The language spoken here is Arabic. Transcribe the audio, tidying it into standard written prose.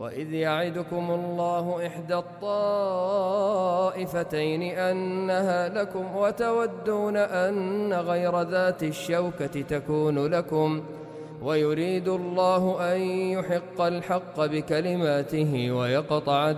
وإذ يعدكم الله إحدى الطائفتين أنها لكم وتودون أن غير ذات الشوكة تكون لكم ويريد الله أن يحق الحق بكلماته ويقطع